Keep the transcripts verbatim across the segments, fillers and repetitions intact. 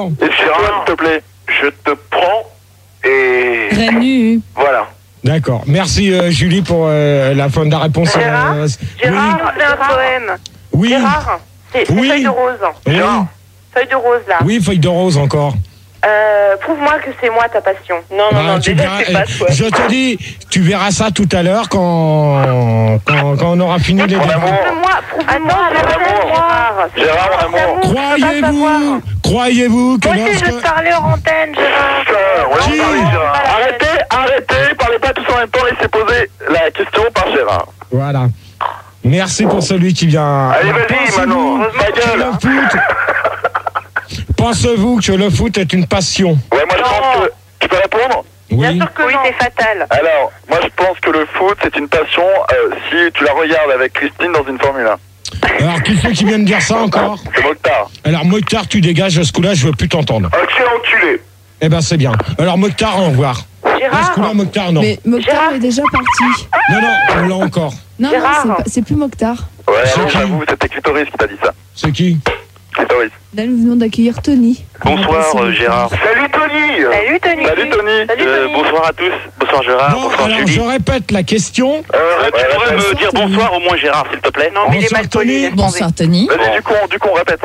Excuse-moi, s'il te plaît. Je te prends et... Renu. Voilà. D'accord. Merci euh, Julie pour euh, la fin de la réponse. Gérard, euh, Gérard, c'est un poème. Oui. Gérard, c'est c'est Oui. feuille de rose. Oui. Gérard. Feuille de rose, là. Oui, feuille de rose encore. Euh, prouve-moi que c'est moi ta passion. Non, non, Bah, non, tu déjà, verras- c'est pas toi. je te dis, tu verras ça tout à l'heure quand, quand, quand on aura fini les Mon débats. amour. Prouve-moi, prouve-moi la Mon amour. Gérard. Gérard, mon amour. Croyez-vous, croyez-vous que Moi aussi, je lorsque... veux te parler en antenne, Gérard. Putain, on va Qui parler, Gérard. Pas la Arrêtez, arrêtez, parlez pas tous en même temps, laissez poser la question par Gérard. Voilà. Merci pour celui qui vient. Allez, vas-y, Pensez-vous Manon, ta que gueule. le foot... Pensez-vous que le foot est une passion? Ouais, moi je pense que... Tu peux répondre? Bien Oui. sûr que oui, c'est fatal. Alors, moi je pense que le foot c'est une passion euh, si tu la regardes avec Christine dans une Formule un. Alors, qui c'est qui vient de dire ça encore? C'est Mokhtar. Alors, Mokhtar, tu dégages, à ce coup-là, je veux plus t'entendre. Ah, quel enculé. Eh ben, c'est bien. Alors, Mokhtar, au revoir. À ce Gérard, coup-là, Mokhtar, non. Mais Mokhtar Gérard. est déjà parti. Non, non, on l'a encore. Non, non, Gérard. c'est pas- c'est plus Mokhtar. Ouais, C'est non, qui j'avoue, c'était Clitoris qui t'a dit ça. C'est qui? Clitoris. Là, nous venons d'accueillir Tony. Bonsoir On va passer euh, le Gérard. Salut Tony. Salut Tony. Salut Tony. Salut Euh, Tony. bonsoir à tous. Bonsoir Gérard. Bon, bonsoir alors, Julie. je répète la question. Euh, Euh, tu ouais, pourrais ouais, me ouais. dire bonsoir au moins Gérard s'il te plaît. Non, mais il est Bonsoir, mal poli. Tony. laisse tomber. Bonsoir Tony. Vas-y, du coup, on- du coup, on répète.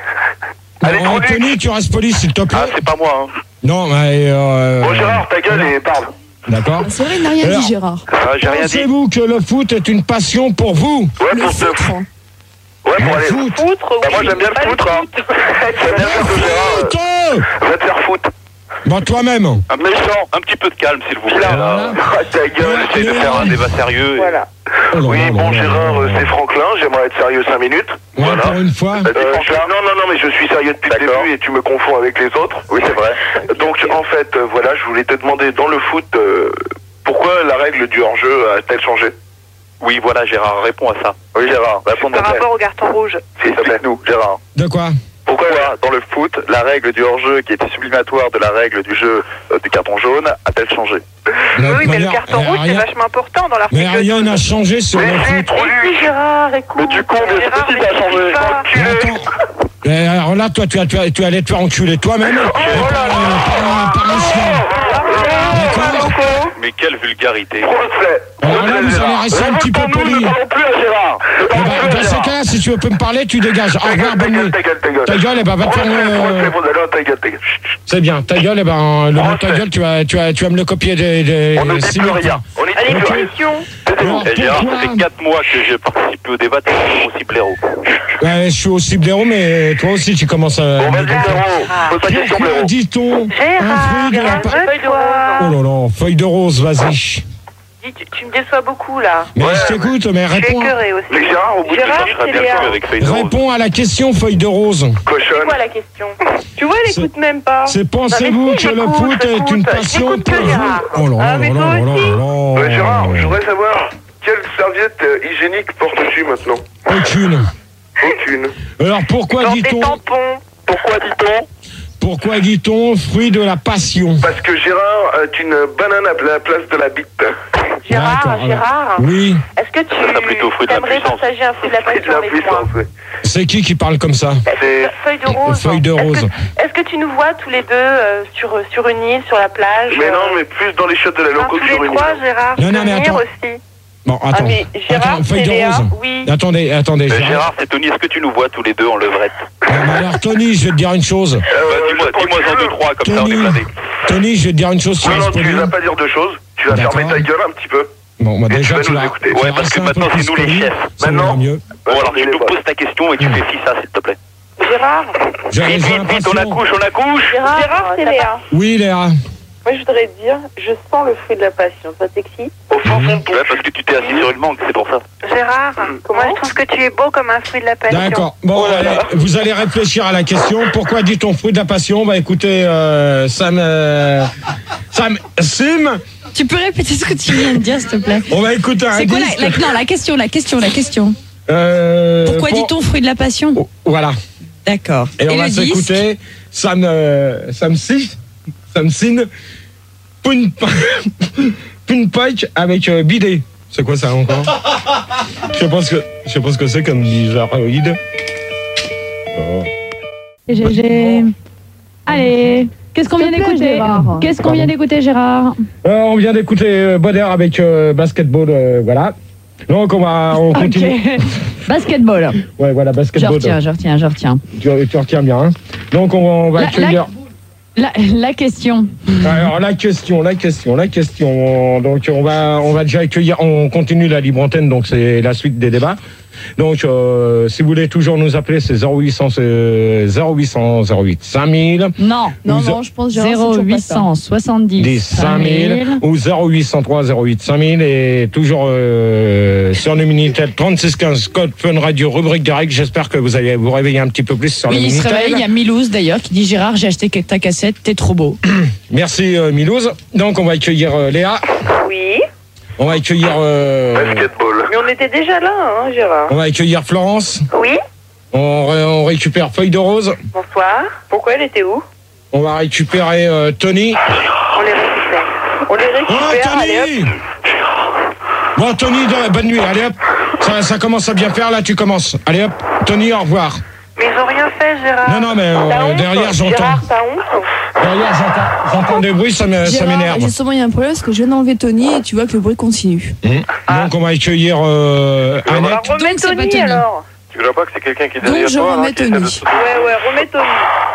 Allez, Non, trop Tony, tu restes poli, s'il te plaît. Ah c'est pas moi. Hein. Non, mais... Euh, Bon, Gérard, ta gueule et parle. D'accord. C'est vrai, il n'a rien Alors, dit, Gérard. Ah, j'ai rien dit. Pensez-vous que le foot est une passion pour vous? Ouais, Le pour te... foutre. Ouais, pour Le aller... foot. Foutre, Bah, moi, oui, j'aime bien pas le foot, hein. J'aime bien faire de Gérard. Foot euh, Va te faire foutre. Bon, toi-même. Un méchant, un petit peu de calme s'il vous plaît. Là, Là. ah, ta gueule. J'essaie de faire un débat sérieux. et- Voilà. Oh là Oui, là bon, là Gérard, là euh, là. c'est Franklin. J'aimerais être sérieux cinq minutes. Ouais, Voilà. pour une fois. Euh, je- non, non, non, mais je suis sérieux depuis le début et tu me confonds avec les autres. Oui, c'est vrai. Donc, en fait, euh, voilà, je voulais te demander, dans le foot, euh, pourquoi la règle du hors-jeu a-t-elle changé? Oui voilà Gérard, réponds à ça. Oui, Gérard, réponds Par rapport au carton rouge. S'il te plaît, nous, Gérard. De quoi? Pourquoi, dans le foot, la règle du hors-jeu, qui était sublimatoire de la règle du jeu euh, du carton jaune, a-t-elle changé? De Oui, mais le manière- carton euh, rouge, c'est rien- vachement important dans Mais l'article. rien n'a changé sur le Mais si, foot. trop Et lu. puis Gérard, écoute. Mais du con, mais Gérard, si, mais ça a tu changé. dis pas. Mais attends. Eh, alors là, toi, tu, as, tu, as, tu allais te faire enculer toi-même. Oh là là. Par- par un chien. D'accord. Mais quelle vulgarité. Procès. Alors là, vous allez rester un petit peu Réponds-nous, poli. ne parlons plus à Gérard. Ne Eh parlons ben, plus à dans ces Gérard. cas-là, si tu veux me parler, tu dégages. Au Ta revoir, gueule, ta bonne gueule, nuit. ta gueule, ta gueule. Ta gueule, eh ben, va te faire... Procès, euh, procès, procès. Non, ta gueule, ta gueule. Chut, chut. C'est bien, ta gueule, eh ben, le mot ta gueule, tu vas, tu, vas, tu vas me le copier des... des On ne dit six plus minutes. rien. On ne dit Allez, plus rien. question. Alors, Eh, Gérard, pourquoi ça fait quatre mois que je participe au débat, t'es aussi blaireau. Ouais, je suis aussi blaireau, mais toi aussi, tu commences à... Bon, vas-y, Blaireau. Pose ta question, Pourquoi Blaireau. dit-on un Gérard, fruit de la... Gérard, pa- feuille de rose. Oh là là, feuille de rose, vas-y. Dis, tu, tu me déçois beaucoup, là. Mais Ouais, je t'écoute, mais Je suis réponds, écœurée aussi. Mais Gérard, au bout de Gérard, ça, Je serais c'est bien Léa. sûr avec feuille de rose. réponds à la question feuille de rose. C'est cochonne. quoi la question? Tu vois, elle C'est- écoute même pas. C'est Non, pensez-vous mais si, que le j'écoute, foot est j'écoute. une passion J'écoute pour que vous? Gérard. Oh là Ah, là mais là toi là là aussi. là là. Ouais, Gérard, je voudrais savoir quelle serviette euh, hygiénique portes-tu maintenant? Aucune. Aucune. Alors pourquoi Dans tes dit-on tampons. Pourquoi dit-on? Pourquoi dit-on fruit de la passion? Parce que Gérard est une banane à la place de la bite. Gérard, D'accord, alors. Gérard, Oui, est-ce que tu Ça, plutôt fruit de la aimerais puissance. partager un fruit de la C'est de passion la avec moi? puissance, oui. c'est qui qui parle comme ça? C'est- Feuille de rose. Feuille de Est-ce que- rose. Est-ce que, tu nous vois tous les deux euh, sur, sur une île, sur la plage? Mais euh, non, mais plus dans les chiottes de la enfin, loco que tous sur les une trois, île. Gérard. Non, non, mais venir attends. aussi. Bon, Ah, attends. mais Gérard, Attends, feuille c'est de Léa. rose. Oui. Attendez, attendez. Euh, Gérard. Gérard, c'est Tony, est-ce que tu nous vois tous les deux en levrette? Ah, bah alors Tony, je vais te dire une chose. Euh, Bah, Dis-moi je dis-moi pense en que- deux, trois, comme ça on est Tony, blindés. Tony, je vais te dire une chose. Tu Non, non, restes tu poli. vas pas dire deux choses. Tu vas D'accord. fermer ta gueule un petit peu. Bon, bah Et tu déjà, vas tu nous vas. écouter. tu Ouais, vas parce rester que un peu maintenant, c'est plus nous les poli, chefs. ça Maintenant. ira mieux. Bon alors tu les nous potes. poses ta question et tu fais ci, ça s'il te plaît. Gérard, J'ai Vite, j'ai vite, vite, on l'impression. accouche, on accouche. Gérard, Gérard c'est Léa. Oui, Léa. Moi, je voudrais te dire, je sens le fruit de la passion. Ça t'excite? Au fond fond de ton Ouais, parce que tu t'es assis sur une mangue, c'est pour ça. Gérard, comment je trouve que tu es beau comme un fruit de la passion. D'accord. Bon, allez, vous allez réfléchir à la question. Pourquoi dit-on fruit de la passion? Bah écoutez, euh, Sam, euh, Sam, Sim, Tu peux répéter ce que tu viens de dire, s'il te plaît? on va écouter un C'est quoi disque. la, la- non, la question, la question, la question. Euh, Pourquoi pour- dit-on fruit de la passion? Oh, voilà. D'accord. Et, on le va disque s'écouter Sam, euh, Sam Si, Sam Sin, Pun Pun Pike avec euh, bidet. C'est quoi ça encore? Je sais pas ce que, je sais pas ce que c'est comme bizarroïde. Oh. J'ai- j'ai- Allez, qu'est-ce qu'on vient S'il te plaît, d'écouter Gérard. Qu'est-ce qu'on vient d'écouter, Gérard? Euh, on vient d'écouter euh, Boder avec euh, basketball, euh, voilà. Donc on va, on continue. Ok. Basketball. Ouais, voilà, Je basketball. retiens, je retiens, je retiens. Tu, tu retiens bien. Hein. Donc on, on va La- accueillir. La, la question. Alors la question, la question, la question. Donc on va, on va déjà accueillir. On continue la libre antenne, donc c'est la suite des débats. Donc euh, si vous voulez toujours nous appeler, c'est zéro huit cents euh, zéro huit cents zéro huit cinq mille. Non. Non, Vous- non, je pense Gérard, c'est zéro toujours pas huit ça. cent soixante-dix Des cinq mille ou zéro huit cent trois zéro huit cinq mille et toujours euh, sur le Minitel trente-six quinze code Fun Radio rubrique direct. J'espère que vous allez vous réveiller un petit peu plus sur Oui, le il se Minitel. réveille. Il y a Milouz d'ailleurs qui dit Gérard, j'ai acheté ta cassette, t'es trop beau. Merci euh, Milouz. Donc on va accueillir euh, Léa. Oui. On va accueillir euh, Basketball. Mais on était déjà là, hein, Gérard. on va accueillir Florence. Oui. On, ré- on récupère Feuille de Rose. Bonsoir. Pourquoi elle était où? On va récupérer euh, Tony. On les récupère. On les Oh récupère, allez hop. Tony. Bon Tony, de- bonne nuit. Allez hop. Ça, ça commence à bien faire là. Tu commences. Allez hop. Tony, au revoir. Mais ils ont rien fait, Gérard. Non non mais euh, T'as honte, derrière j'entends. Gérard, t'as honte? Derrière j'entends. J'entends des bruits. Ça me- ça Gérard, m'énerve. justement, il y a un problème parce que je viens d'enlever Tony et tu vois que le bruit continue. Donc on va accueillir euh, On va Annette. remettre Donc, c'est pas Tony, Tony. alors. Tu vois pas que c'est quelqu'un qui est Donc, derrière je toi, là, remets qui essaie Tony. de se- Ouais, ouais, remets Tony.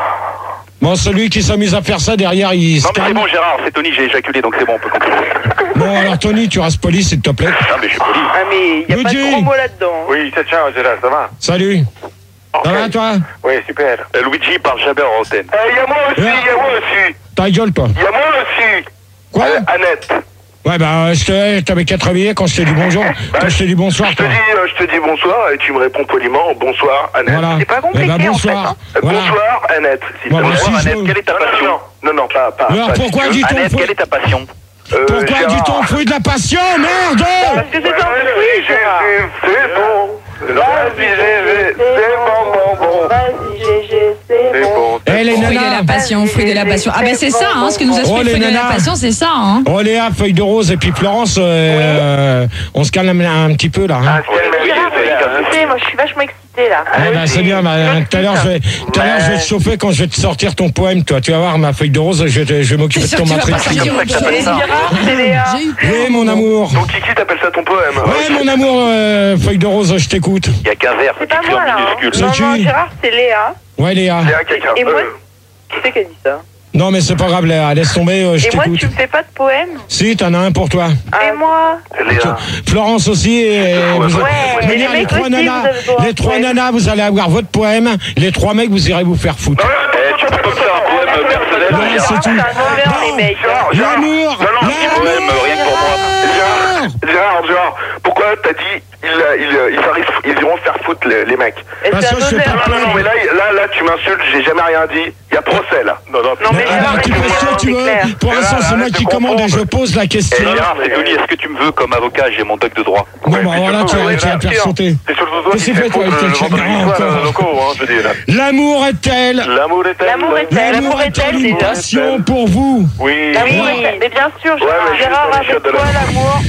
Bon celui qui s'amuse à faire ça derrière il se Non mais c'est calme. bon Gérard, c'est Tony, j'ai éjaculé donc c'est bon, on peut continuer. Bon alors Tony tu restes poli s'il te plaît. Ah mais je suis poli. Ah, mais y a pas de Luigi. gros mots là-dedans. Oui, ça tient, Gérard, ça va? Salut. Ça va toi? Oui, super. Euh, Luigi parle jamais en antenne. Il y a moi aussi, il y a moi aussi. Ta gueule toi. Il y a moi aussi. Quoi? Euh, Annette. Ouais bah je te- t'avais qu'à te réveiller quand je t'ai dit bonjour. Quand je t'ai dit bonsoir Je te toi. dis, euh, je te dis bonsoir et tu me réponds poliment bonsoir, Annette. Voilà. C'est pas compliqué, Eh ben, en bonsoir. fait, hein. Euh, Voilà. Bonsoir, Annette. s'il te Bon, plaît. merci, Bonsoir je- Annette, quelle est ta Non, non, passion? non, non, non, pas, pas. Alors pas si pourquoi tu veux. dis-tu Annette, fruit- quelle est ta passion? Euh, Pourquoi Gérard. dis-tu fruit de la passion? Merde! Parce que c'est un fruit, Gérard. C'est bon. Vas-y, Gégé, c'est bon, bon, bon. Vas-y, Gégé, c'est C'est bon. bon. Eh les Fruit de nanas. la passion, fruit de la passion. Ah ben c'est ça, hein, ce que nous a Oh, expliqué les fruit de la nanas. passion, c'est ça, hein. Oh Léa, Feuille de Rose et puis Florence, euh, on se calme un, un petit peu là. Hein. Ah, c'est Gérard, c'est- je suis excitée, moi je suis vachement excitée là. Eh ben, c'est bien, bah, tout à l'heure je vais, tout à l'heure je vais te chauffer quand je vais te sortir ton poème, toi. Tu vas voir ma Feuille de Rose, je, vais- je vais m'occuper de C'est ton sûr que tu vas matrix. pas sortir comme ça que t'appelles ça. Gérard, c'est Léa. J'ai eu peur. Oui mon amour. Donc Kiki t'appelle ça ton poème. Ouais mon amour, euh, Feuille de Rose, je t'écoute. Il y a qu'un verre, C'est pas écrit moi en là. hein. minuscule. Non, C'est non, qui Gérard, c'est Léa. Ouais Léa. Léa, quelqu'un. Et moi, Euh, qui c'est qui a dit ça? Non mais c'est pas grave Léa, laisse tomber, euh, je Et moi, t'écoute. tu me fais pas de poème? Si, t'en as un pour toi. Et moi? Léa. Florence aussi et vous Ouais, Je veux et dire, les les mecs trois aussi, nanas, vous avez droit les à trois poème. nanas, vous allez avoir votre poème. Les trois mecs, vous irez vous faire foutre. Eh, tu peux pas me faire un poème personnel, Non, Gérard. c'est tout. C'est un envers, Non. les mecs. Gérard, Gérard. L'amour, Non, non, Poème, rien que pour moi. l'amour. Gérard, Gérard, pourquoi t'as dit ils, ils, ils, arrivent, ils iront se faire foutre les, les mecs? Et Parce c'est que un je fais pas honneur. de Non, non, non, mais là, là, là tu m'insultes, j'ai jamais rien dit. Il y a procès là. Non, non, Non, mais Ah, Gérard, bah, tu c'est fais ce que tu c'est clair. veux. Pour Là, l'instant, là, c'est là, moi tu qui commande et je pose la Eh, question. Gérard, c'est Tony, est-ce que tu me veux comme avocat? J'ai mon doc de droit. Bon, bah voilà, tu vas tu vas te faire sauter. C'est surtout toi Qu'est-ce qui que fais c'est, toi, foutre avec le tes vendredi chagrin soir, encore euh, locaux, hein, je dis là. L'amour est-elle L'amour est L'amour est-elle? L'amour L'amour est-elle est-elle une déjà? passion pour vous? Oui. L'amour Oui. est-elle? Mais bien sûr, Ouais, mais Gérard, juste Gérard, dans les chiottes avec de toi, la- l'amour,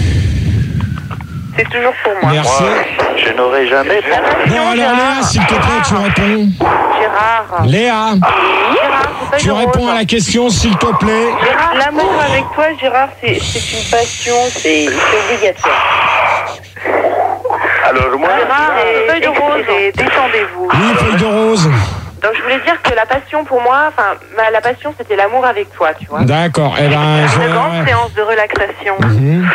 c'est toujours pour moi. Merci. Je n'aurais jamais... La passion, Bon, alors Léa, Gérard. s'il te plaît, tu réponds. Gérard. Léa, Gérard, c'est pas tu une réponds rose. à la question, s'il te plaît. Gérard, l'amour avec toi, Gérard, c'est c'est une passion, c'est c'est obligatoire. Alors moi, Gérard, feuille de rose, et détendez-vous. Oui, Feuille de Rose. Donc je voulais dire que la passion pour moi, enfin, ma- la passion c'était l'amour avec toi, tu vois. D'accord, eh ben, je Une grande vais... séance de relaxation. Mhm.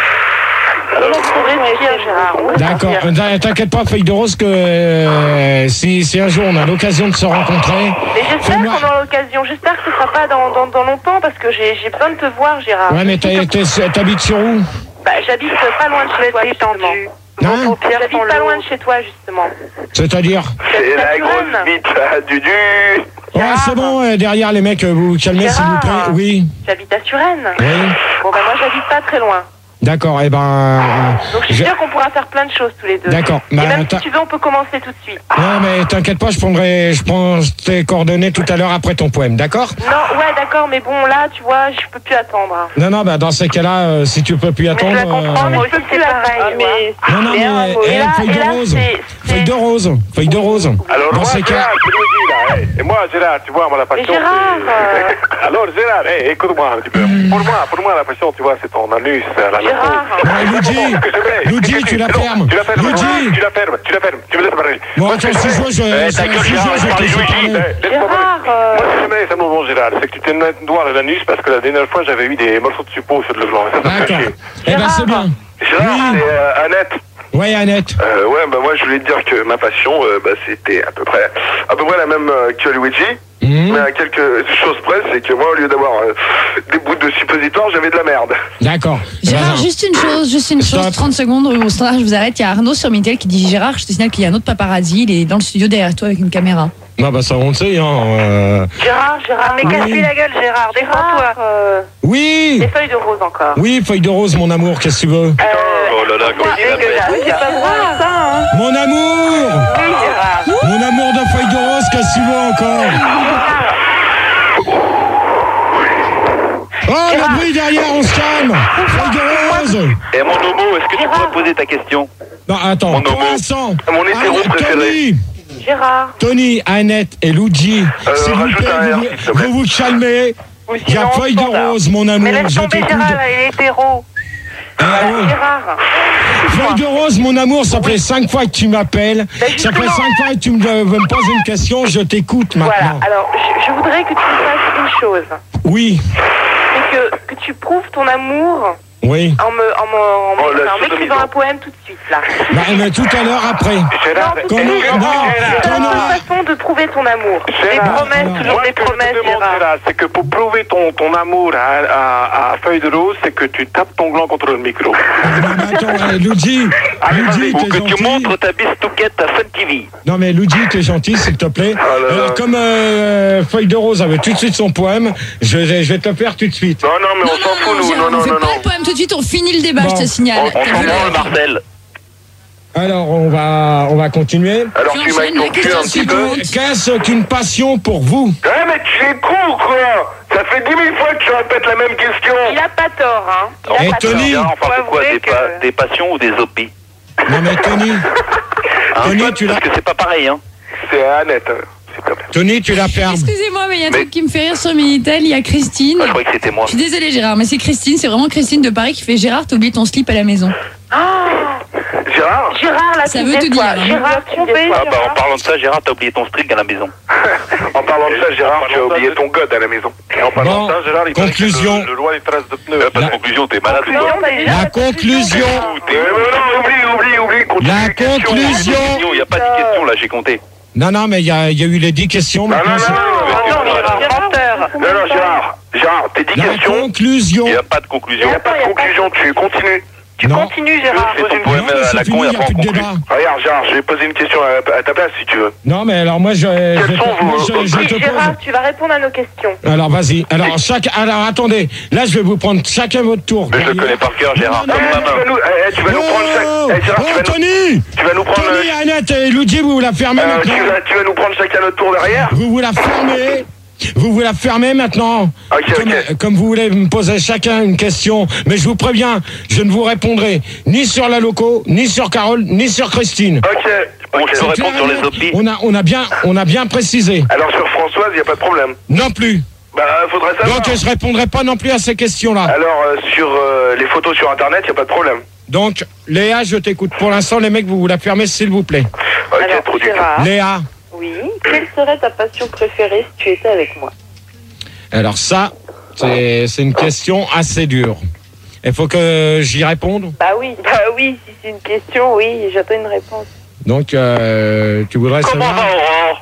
Respire, Gérard. D'accord, Respire. euh, t'inquiète pas, Feuille de Rose, que euh, si, si un jour on a l'occasion de se rencontrer, Mais j'espère fais-moi- qu'on aura l'occasion. J'espère que ce sera pas dans, dans, dans longtemps parce que j'ai j'ai besoin de te voir, Gérard. Ouais, mais t'as- t'es- t'habites sur où? Bah, j'habite pas loin de chez toi, justement. Hein? J'habite pas loin de chez toi, justement. C'est-à-dire? c'est la Naturel. grosse bite à Dudu. Ouais, c'est bon, euh, derrière les mecs, euh, vous vous calmez s'il vous plaît. Gérard. Oui, J'habite à Suresnes. oui. Bon, bah, moi, j'habite pas très loin. D'accord, eh ben... euh, Donc, je suis je- sûre qu'on pourra faire plein de choses tous les deux. D'accord, Et bah, même t'as- si tu veux, on peut commencer tout de suite. Non, mais t'inquiète pas, je prendrai, je prends tes coordonnées tout à l'heure après ton poème, d'accord? Non, ouais, d'accord, mais bon, là, tu vois, je peux plus attendre. Non, non, bah dans ces cas-là, euh, si tu peux plus Mais attendre... je la comprends, euh, mais je peux plus pareil. Mais... Non, non, mais Et eh, là, feuille et de là, rose, c'est- c'est- feuille de rose, feuille de rose. Alors Dans moi, ces là, cas... tu me dis là, hey, et moi, Gérard, tu vois, moi, la passion. Mais Gérard, c'est- euh, Alors, Gérard, hey, écoute-moi un petit peu. Pour moi, pour moi, la passion, tu vois, c'est ton anus. La Gérard. Ouais, Luigi, Luigi, tu la fermes. Tu la fermes. Luigi. Tu la fermes. Tu la fermes. Tu me laisses parler. Bon, attends, si je vois, je. Eh, si ta gueule, je vois, Gérard, je parle te laisse Luigi. parler. Laisse-moi parler. Gérard, euh, Moi, si jamais c'est un moment, Gérard, c'est que tu te mets un doigt à l'anus parce que la dernière fois, j'avais eu des morceaux de suppôt sur le gland. Ça, ça me fait D'accord. chier. Eh ben, c'est bien. Gérard, Oui. c'est euh, Annette. Ouais, Annette. Euh, ouais, bah moi je voulais te dire que ma passion, euh, bah, c'était à peu près, à peu près la même euh, que Luigi. Mhm. Mais à quelque chose près, c'est que moi, au lieu d'avoir euh, des bouts de suppositoire, j'avais de la merde. D'accord. Gérard, Ben, juste une chose, juste une chose, Stop. trente secondes au standard, je vous arrête. Il y a Arnaud sur Minitel qui dit Gérard, je te signale qu'il y a un autre paparazzi, il est dans le studio derrière toi avec une caméra. Non, bah ça, on le sait, hein. euh, Gérard, Gérard, mais Oui. casse-lui la gueule, Gérard. Défends-toi. Euh, Oui. des feuilles de rose encore. Oui, feuille de rose, mon amour, qu'est-ce que tu veux? Euh, Oh là là, comment c'est il l'appelle. dégueulasse. C'est pas vrai, ça, hein. Mon amour. Oui, Gérard. Mon amour de feuille de rose, qu'est-ce que tu veux encore? Oh, le bruit derrière, on se calme. Feuille de rose. Et mon homo, est-ce que tu pourrais poser ta question? Non, attends, Mon pour homo. l'instant. Mon hétéro Allez, préféré. Tony, Gérard. Tony, Annette et Luigi, Euh, s'il vous rajoute plaît, un R, vous, s'il te plaît. vous vous calmez. Ou Il y a sinon, feuille de standard. rose, mon amour, Mais laisse je tomber t'écoute. Gérard, là, il est hétéro. Ah, ouais. Gérard. Feuille de rose, mon amour, ça fait cinq fois que tu m'appelles. Ben, Ça fait justement. cinq fois que tu me, veux me poses une question, je t'écoute Voilà. maintenant. Alors, je, je voudrais que tu fasses une chose. Oui, C'est que, que tu prouves ton amour oui. en me, en me, en me- Oh, la en m'écrivant sodomisation. un poème tout de suite, là. Bah, mais tout à l'heure après. Gérard, Non, Comment- tout de suite. non, C'est la comment- seule façon de prouver ton amour. Des Gérard, promesses, alors, toujours moi, des ce que je te promesses, demande, Gérard. Gérard, c'est que pour prouver ton, ton amour à, à, à feuille de rose, c'est que tu tapes ton gland contre le micro. Ah, mais attends, ouais, Luigi, Luigi, Ou t'es que tu gentil. montres ta bistouquette à Fun T V. Non mais Luigi, t'es gentil, s'il te plaît. Ah là là. Alors comme euh, Feuille de Rose avait tout de suite son poème, je, vais- je vais te le faire tout de suite. Non, non, mais on s'en fout, nous. Gérard, Non, on non, fait non, pas non. le poème tout de suite, on finit le débat, Bon. je te signale. On T'as s'en vu, branle, là Marcel. Alors on va, on va continuer. Alors Tu tu m'as enchaînes la ton cul question un petit peu. suivante. Qu'est-ce qu'une passion pour vous? Ouais, mais tu es con, quoi. Ça fait dix mille fois que tu répètes la même question. Il a pas tort, hein. Il a Et pas Tony tort. Enfin, Faut c'est quoi, avouer des, que- pa- des passions ou des O P? Non mais Tony, Hein, Tony, Fun, tu l'as- parce que c'est pas pareil, hein. C'est Annette, hein, s'il te plaît. Tony, tu la fermes. Excusez-moi, mais il y a un Mais- truc qui me fait rire sur Minitel, il y a Christine. Ah, je croyais que c'était moi. Je suis désolée Gérard, mais c'est Christine, c'est vraiment Christine de Paris qui fait Gérard, t'as oublié ton slip à la maison. Gérard, Gérard, là, Ça tu veut me tout déçois. dire, hein. Gérard, tu me déçois. Ah bah en parlant de ça, Gérard, t'as oublié ton string à la maison. en parlant de ça, Gérard, tu as oublié ton code à la maison. Et en parlant Bon, de ça, Gérard, il paraît que conclusion. Le, le roi des traces de pneus. Euh, pas de conclusion, t'es malade ou quoi? Non, mais La conclusion. Euh, non, oublie, oublie, oublie. Continue La les questions. conclusion. Il n'y a pas de question là, j'ai compté. Non, non, mais il y a, il y a eu les dix questions. Non, non, maintenant, non, c'est- non, non, Gérard, menteur. non, non, Gérard, Gérard, tes dix La questions, conclusion. Il n'y a pas de il conclusion. n'y a pas de conclusion, tu continues. Tu Non. continues, Gérard. Fais ton Non, poème mais à c'est la fini, con il et n'y a après plus on de conclut. débat. Regarde, Gérard, je vais poser une question à, à ta place si tu veux. Non, mais alors moi, je, je, Quels sont vos- moi, je, je Oui, te Gérard, pose. tu vas répondre à nos questions. Alors, vas-y. Alors, chaque, alors, attendez. Là, je vais vous prendre chacun votre tour. Mais je le connais par cœur, Gérard. Non, Comme Eh, ma tu vas main. nous, eh, tu vas nous prendre Oh, chaque... eh, Gérard, tu oh, vas nous, Tony tu vas nous prendre... Tony, euh, Annette et Luigi, vous la fermez euh, tu, maintenant. vas, tu vas nous prendre chacun notre tour derrière. Vous vous la fermez. Vous vous la fermez maintenant. Ok, comme, ok. comme vous voulez me poser chacun une question. Mais je vous préviens, je ne vous répondrai ni sur la loco, ni sur Carole, ni sur Christine. Ok, Bon, ok. je peux C'est répondre clair, sur les Annette O P. on a, on, a bien, on a bien précisé. Alors sur Françoise, il n'y a pas de problème. Non plus. Bah, faudrait savoir. Donc, je répondrai pas non plus à ces questions-là. Alors euh, sur euh, les photos sur Internet, il n'y a pas de problème. Donc, Léa, je t'écoute. Pour l'instant, les mecs, vous vous la fermez, s'il vous plaît. Ok, Alors, trop du Gérard, Léa. oui. Quelle serait ta passion préférée si tu étais avec moi? Alors ça, c'est c'est une question assez dure. Il faut que j'y réponde. Bah oui, bah oui, si c'est une question, oui, j'attends une réponse. Donc, euh, tu voudrais Comment savoir... va Aurore?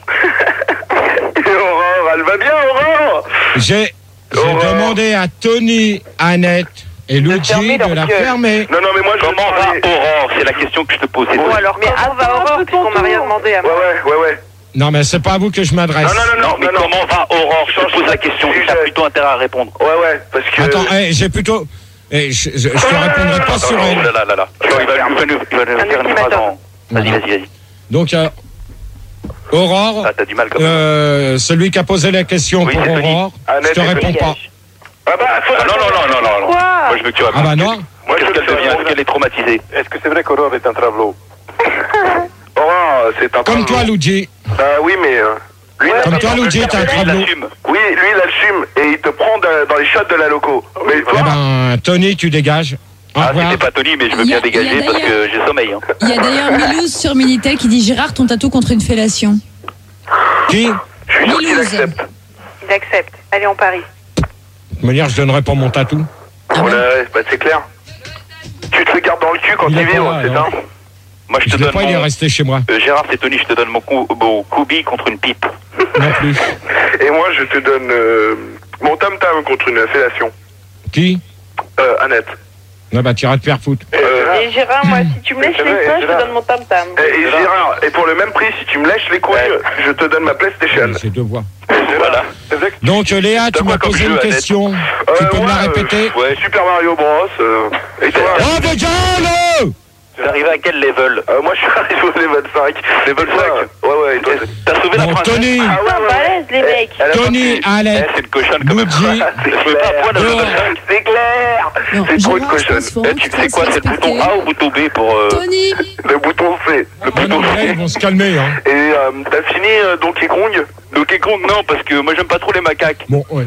Aurore, elle va bien, Aurore. J'ai j'ai Aurore. demandé à Tony, Annette et Luigi fermer de leur la gueule. fermer. Non, non, mais moi je veux Comment te va parler- Aurore? C'est la question que je te pose. c'est Bon tout. alors, mais avant va Aurore, puisqu'on m'a rien demandé à Ouais, moi. ouais, ouais, ouais. Non, mais c'est pas à vous que je Non, m'adresse. non, non, Non, non, mais non, non. comment va Aurore? Je te pose la question. Sujet. Tu as plutôt intérêt à répondre. Ouais, ouais, parce que... Attends, eh, j'ai plutôt... eh, je, je, je te répondrai pas sur Oh elle. là là là là. Attends, il va, il va nous, il va nous Un faire une phrase en... Vas-y, vas-y, vas-y. Donc, euh, Aurore, Ah, t'as du mal comme ça. euh, celui qui a posé la question Oui, pour c'est Tony. Aurore, Annette je te et réponds Tony. pas. Ah bah, faut... Ah non, non, non, non, non, non. Quoi Moi, je veux que tu Ah répondes. bah non. Moi, je Qu'est-ce veux qu'elle que tu devient? Est-ce répondes. qu'elle est traumatisée? Est-ce que c'est vrai qu'Aurore est un travelot? Aurore, c'est un Comme tableau. toi, Luigi. Bah oui, mais euh, Lui, il a Comme pas toi, peur de Luigi, faire t'as un des- travelot. Il assume. Oui, lui, il assume et il te prend de- dans les shots de la loco. Mais toi, Eh ben, Tony, tu dégages. Au Ah, revoir. c'était pas Tony, mais je veux Il y a- bien il y a dégager parce d'ailleurs- que j'ai sommeil. Hein. Il y a d'ailleurs Milouz sur Minitel qui dit Gérard, ton tatou contre une fellation. Qui? je suis sûr qu'il Milouz. accepte. Il accepte. Allez, on parie. De toute manière, je donnerai pas mon tatou. Ah Ouais, ouais. ouais, bah, c'est clair. Tu te le gardes dans le cul quand Il tu est pas vibres, là, c'est non. ça? Moi, je Je te l'ai donne pas, il est mon... resté chez moi. Euh, Gérard, c'est Tony, je te donne mon, cou... mon Kubi contre une pipe. Non plus. Et moi, je te donne euh, mon tam-tam contre une fellation. Qui? Euh, Annette. Non, bah, t'iras te faire foutre. Euh, Et Gérard, moi, si tu me lèches c'est les vrai, seins, je te Gérard. donne mon tam-tam. et, et Gérard, et pour le même prix, si tu me lèches les couilles, Ouais. je te donne ma PlayStation. C'est deux voix. Voilà. Donc, euh, Léa, tu T'as quoi m'as comme posé jeu, une Annette question. Euh, Tu peux me la ouais, répéter? euh, ouais, Super Mario Bros. euh, et toi? Oh, mais gueule! T'es arrivé à quel level? Euh, Moi, je suis arrivé au level cinq. Level cinq. Ouais, ouais, et toi? T'as sauvé la Bon, princesse? Tony, Ah ouais, Putain, ouais, balèze, les mecs. Elle a Tony, pas pris. Eh, Alex, c'est une cochonne quand même. Luigi, Je fais pas un poil à Dehors. level cinq. C'est clair. Non, C'est trop une Gérard, je cochonne. pense qu'il faut Eh, que tu tu sais quoi, fasses c'est le bouton respecter. A ou bouton B pour... Euh... Tony, Le bouton C. Le Ah non, bouton mais là, ils C. vont se calmer, hein. Et euh, t'as fini euh, Donkey Kong? Donkey Kong, non, parce que moi j'aime pas trop les macaques. Bon, ouais.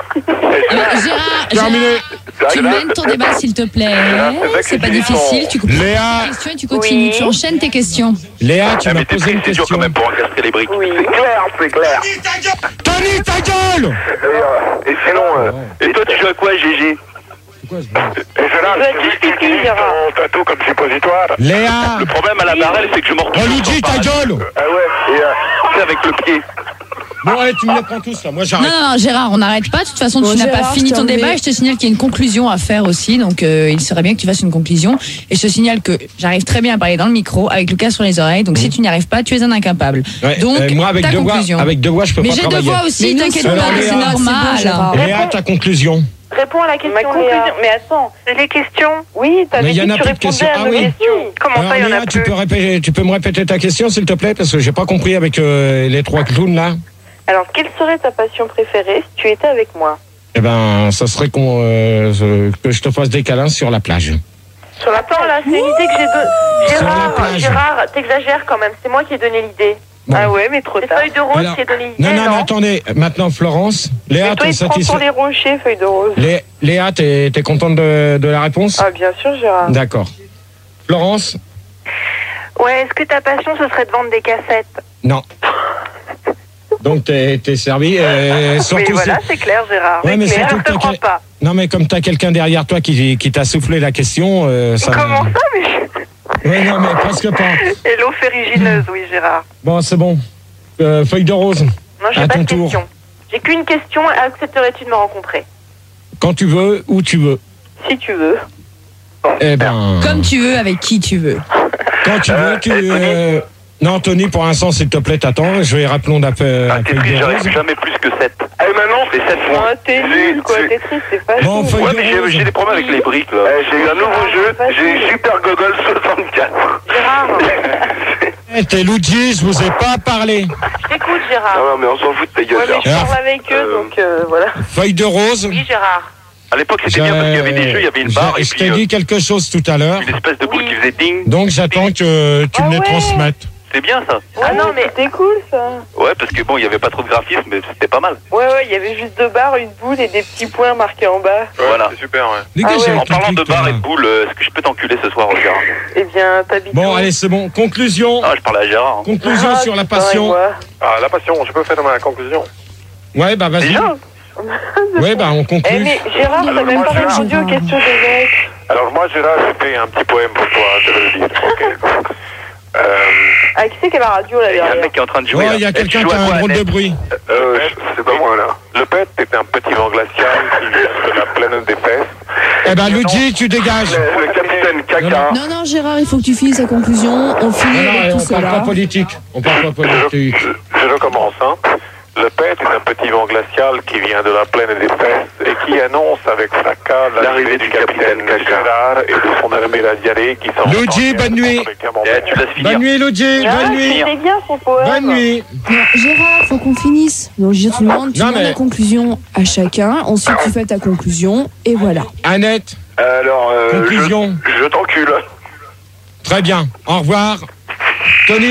Alors, Gérard, Terminé. Gérard, tu mènes ton débat s'il te plaît. C'est pas difficile, tu coupes Léa. tes questions et tu continues. Oui. Tu enchaînes tes questions. Léa, tu Ah, m'as mais t'es posé une c'est dur question. quand même pour encastrer les briques. Oui. C'est clair, c'est clair. Tony, ta gueule! Et, euh, et sinon, euh, Et toi, tu joues à quoi, G G? C'est quoi ce bruit? et Gérard, Je vais te pipi, Gérard. ton tatou comme suppositoire. Léa! Le problème à la barrelle, c'est que je m'en Oh, retrouve. Luigi, ta gueule! Ah ouais, et euh, C'est avec le pied. Bon, allez, tu me les prends tous, là. Moi, Non, j'arrête. non, non, Gérard, on n'arrête pas. De toute façon, Bon, tu n'as pas Gérard, fini je ton t'en débat. vais. Et je te signale qu'il y a une conclusion à faire aussi. Donc, euh, il serait bien que tu fasses une conclusion. Et je te signale que j'arrive très bien à parler dans le micro avec le casque sur les oreilles. Donc, si tu n'y arrives pas, tu es un incapable. Ouais, Donc, euh, moi, avec ta deux voix, conclusion. avec deux voix, je peux Mais pas j'ai deux travailler. voix aussi, Mais nous, t'inquiète c'est pas, bon, c'est Léa, c'est bon, normal. Gérard. Léa, ta conclusion. Réponds à la question, Ma conclusion. Léa. Mais attends, les questions. Oui, t'avais Mais il y dit en a que tu plus de répondais questions. à Ah nos oui. questions. Comment Alors, ça, il y en Léa, a tu plus peux, répéter, tu peux me répéter ta question, s'il te plaît, parce que j'ai pas compris avec euh, les trois clowns, là. Alors, quelle serait ta passion préférée si tu étais avec moi? Eh ben, ça serait qu'on, euh, je- que je te fasse des câlins sur la plage. Sur la Attends, là, c'est une idée que j'ai donnée. Sur la Gérard, plage. Gérard, t'exagères quand même. C'est moi qui ai donné l'idée. Bon. Ah ouais, mais trop tard. Feuille de rose Alors- qui a donné l'idée. Non, non, mais attendez. Maintenant, Florence. Léa, Et toi, t'es il te prend sur satisfait? les rochers, feuille de rose. Lé- Léa, t'es t'es contente de, de la réponse? Ah, bien sûr, Gérard. D'accord. Florence? Ouais, est-ce que ta passion, ce serait de vendre des cassettes? Non. Donc, t'es t'es servi. euh, Mais surtout voilà, si- c'est clair, Gérard. Ouais, mais c'est clair, surtout je te que crois t'as- pas. Non, mais comme t'as quelqu'un derrière toi qui, qui t'a soufflé la question, euh, ça. Comment ça, mais... Ouais, non, mais presque pas. Et l'eau ferrugineuse, oui, Gérard. Bon, c'est bon. Euh, feuille de rose. Non, j'ai À pas ton de tour. question. J'ai qu'une question. Accepterais-tu de me rencontrer? Quand tu veux, où tu veux. Si tu veux. Eh ben. Comme tu veux, avec qui tu veux. Quand tu veux, tu. euh, Non, Tony, pour l'instant, s'il te plaît, t'attends. Je vais rappelons d'appeler. Ah, Tetris, j'arrive jamais plus que sept. Et maintenant, C'est sept points. Ah, t'es nul, quoi. J'ai- Tetris, c'est pas Bon, feuille Ouais, de mais j'ai- rose. j'ai des problèmes avec les briques, là. eh, j'ai eu un nouveau jeu, j'ai Super Gogol soixante-quatre. Gérard, Eh, t'es Luigi, je vous ai pas parlé. je t'écoute, Non, Gérard. non, mais on s'en fout de ta Ouais, gueule, mais Gérard. je parle avec eux, Euh, donc euh, voilà. Feuille de rose. Oui, Gérard. À l'époque, c'était bien parce qu'il y avait des jeux, il y avait une Je- barre et Je puis t'ai euh, dit quelque chose tout à l'heure. une espèce de boule Oui. qui faisait ding. Donc, j'attends que tu Ah me les ouais. transmettes. C'est bien ça. Ah non, mais- C'était cool, ça. Ouais, parce que bon, il y avait pas trop de graphisme, mais c'était pas mal. Ouais, ouais, il y avait juste deux barres, une boule et des petits points marqués en bas. Voilà. C'est super, ouais. Les gars, Ah j'ai ouais. un En parlant truc, de barre là. et de boule, euh, est-ce que je peux t'enculer ce soir, Gérard? Eh bien, t'habites Bon, où? allez, c'est bon. Conclusion. Ah, je parlais à Gérard. hein. Conclusion Ah, sur la putain, passion. et moi. Ah, la passion, je peux faire ma conclusion. Ouais, bah vas-y. Déjà Ouais, bah on Eh, conclut. mais Gérard, t'as Alors, même moi, pas Gérard- répondu aux questions des mecs. Alors moi, Gérard, j'ai fait un petit poème pour toi, je vais le dire. Ok. Euh, Ah, qui c'est qui a la radio, là, Il y a un derrière? mec qui est en train de Oh, jouer. là. il y a Et tu quelqu'un joues qui à a quoi, un drôle de Annette bruit. euh, c'est pas moi, là. Le pet est un petit vent glacial qui vient de la plaine des fesses. Eh ben, Luigi, tu dégages. Le, le capitaine Caca. Non, non, Gérard, il faut que tu finisses la conclusion. On finit Non, non, avec tout on parle pas cela. politique. On parle pas politique. Je, je recommence, hein. Le pet est un petit vent glacial qui vient de la plaine des fesses et qui annonce avec fracas l'arrivée du capitaine Gérard et de son armée radialée qui s'en Luigi, bonne nuit. Eh, tu laisses finir. Bonne nuit, Luigi. Ah, Bonne nuit. c'était bien son poème. Bonne nuit. Non, Gérard, faut qu'on finisse. Donc, je te demande, tu Non, demandes mais- la conclusion à chacun. Ensuite, tu fais ta conclusion. Et voilà. Annette, Alors, euh, conclusion. je, je t'encule. Très bien. Au revoir. Tony,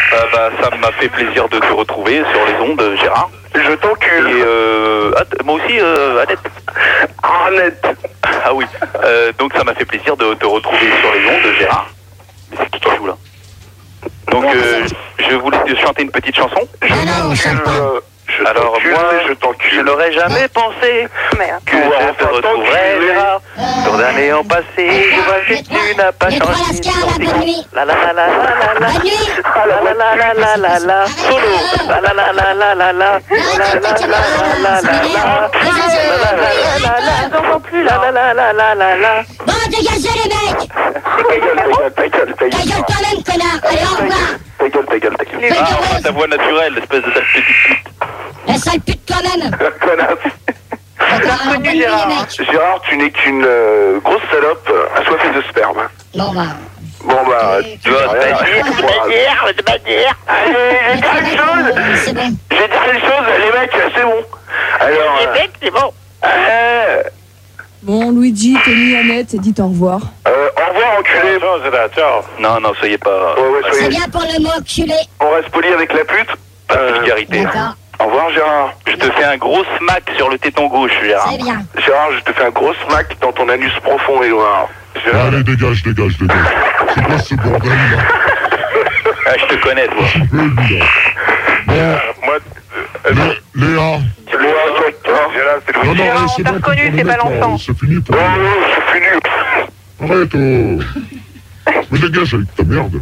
Euh, bah, ça m'a fait plaisir de te retrouver sur les ondes, Gérard. Je t'encule. Et euh, Ad- moi aussi, euh, Annette. Annette. Ah oui. Euh, donc ça m'a fait plaisir de te retrouver sur les ondes, Gérard. Mais c'est qui qui joue là? Donc euh, je voulais te chanter une petite chanson. Je t'encule. Je Alors t'encule, moi, je t'encule. je n'aurais jamais pensé Merde. que je te retrouverais, Gérard. Sur d'années en passé, je vois que tu n'as pas changé. La la la la la la la. La la la la la la la. Solo. La la la la la la la. La la la la la la la. La la la la la. J'entends plus. La la la la la la la. Bon, dégagez les mecs. Ta gueule, ta gueule, ta gueule, ta Ta gueule gueule. toi-même, connard. Allez, au revoir. Ta gueule, ta gueule, ta gueule. Ah, enfin, ta voix naturelle, espèce de petite pute. La sale pute toi-même. Connasse. D'accord, alors, bonne nuit, les mecs. Gérard, tu n'es qu'une euh, grosse salope assoiffée de sperme. Bon, bah. Bon bah, tu vas vas rien. dire, Je vais dire, je vais dire. Allez, je vais dire une chose. C'est bon. Je vais dire une chose, les mecs, c'est bon. Alors, Les mecs, c'est bon. euh, Bon, Luigi, Tony, Annette, dites au revoir. euh, au revoir, enculé. Non, non, soyez pas. Ouais, ouais, C'est soyez- bien pour le mot enculé. On reste poli avec la pute. Pas de Euh, vulgarité. D'accord. au revoir, Gérard. Je te fais un gros smack sur le téton gauche, Gérard. C'est bien. Gérard, je te fais un gros smack dans ton anus profond et noir. Gérard, Allez, dégage, dégage, dégage. C'est quoi ce bordel là? Ah, je te connais, toi. Un peu, lui, là. moi, Lé- Léa. Léa, Gérard, c'est Non, Louis. non, Léa, allez, on c'est t'a bon, reconnu, tu peux c'est le pas mettre, là. l'enfant. C'est fini pour Oh, lui. oh, c'est fini. Arrête, oh. Mais dégage avec ta merde.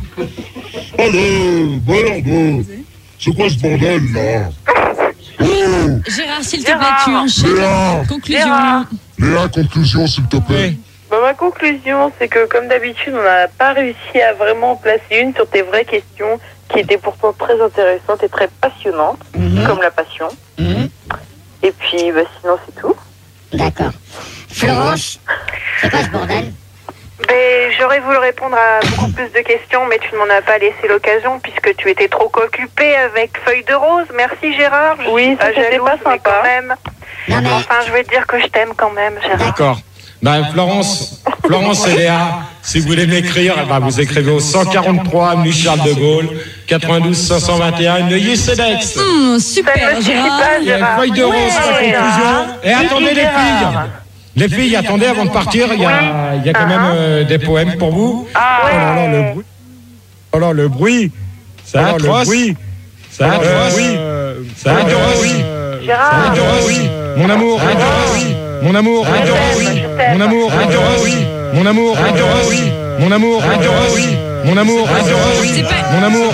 Allez, merde. C'est quoi ce bordel là? Oh, Gérard, s'il te plaît, tu enchaînes. Léa. Conclusion. Gérard. Léa, conclusion, s'il te plaît. Oui. Bah, ma conclusion, c'est que comme d'habitude, on n'a pas réussi à vraiment placer une sur tes vraies questions qui étaient pourtant très intéressantes et très passionnantes, comme la passion. Et puis, bah, sinon, c'est tout. D'accord. Florence, c'est quoi ce bordel? Mais j'aurais voulu répondre à beaucoup plus de questions, mais tu ne m'en as pas laissé l'occasion puisque tu étais trop occupé avec Feuille de Rose. Merci Gérard. Je Oui, suis ça, pas c'était jalouse, pas mais sympa. quand même. Non, mais. Enfin, je vais te dire que je t'aime quand même, Gérard. D'accord. Ben, Florence, Florence et Léa, si vous voulez m'écrire, eh ben, vous écrivez au cent quarante-trois avenue Charles de Gaulle, quatre-vingt-douze cinq cent vingt et un, Neuilly-Cedex. Hum, Ça super, ne suffit Gérard. pas, Il y a une Gérard. feuille de rose, la Ouais, conclusion. Et attendez les Gérard. filles. Les filles, attendez avant de partir, il y a, il y a quand même euh, des poèmes pour vous. Ah Oh là là, le ouais. bruit. Oh là, le bruit. C'est atroce. C'est atroce. C'est atroce. Gérard. Oui, mon amour, oui, mon amour, oui, mon amour, oui, mon amour, oui, mon amour, oui, mon amour, oui, mon amour,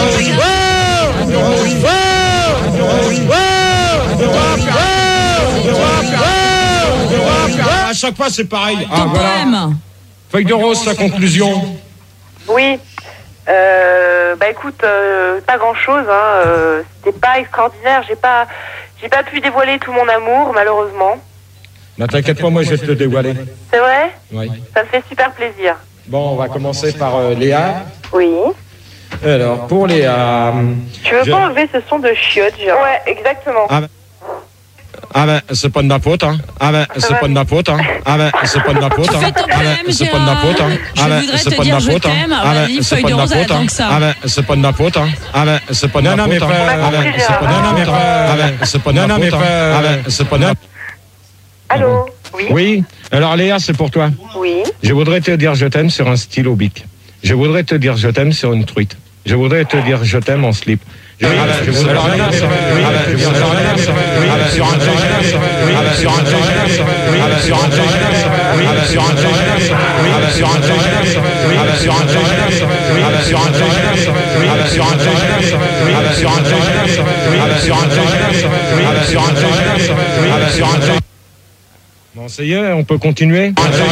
à chaque fois c'est pareil. Ah Ton voilà. poème. Feuille de rose, sa conclusion. Oui. Euh, bah écoute, euh, pas grand chose. Hein. Euh, C'était pas extraordinaire. J'ai pas, j'ai pas pu dévoiler tout mon amour, malheureusement. Ne t'inquiète pas, moi je vais te le dévoiler. C'est vrai? Oui. Ça me fait super plaisir. Bon, on va commencer par euh, Léa. Oui. Alors, pour Léa. Tu veux je- pas enlever ce son de chiotte, Gérard? Ouais, exactement. Ah ben, ah ben, c'est pas de ma faute, hein. Ah ben, c'est pas de ma faute, hein. Ah ben, c'est pas de ma faute, Tu hein. fais ton Ah poème, ben, c'est pas de ma Gérard. faute, hein. Je Ah ben, voudrais c'est te pas de dire ma je faute, hein. t'aime. Ah Vas-y, ben, c'est feuille pas de de ma rose, faute, hein. attends que ça. Ah ben, c'est pas de ma faute, hein. Ah ben, c'est pas de ma faute, hein. Ah ben, c'est pas de ma faute, hein. Ah ben, c'est pas de ma faute, hein. Ah ben, c'est pas de ma faute. Allô? Oui. Oui. Alors, Léa, c'est pour toi. Oui. Je voudrais te dire je t'aime sur un stylo bic. Je voudrais te dire je t'aime sur une truite. Je voudrais te dire je t'aime en slip. Je voudrais je voudrais te dire sur un sur un sur un sur un sur un sur un sur un sur un. Bon, ça y est, on peut continuer.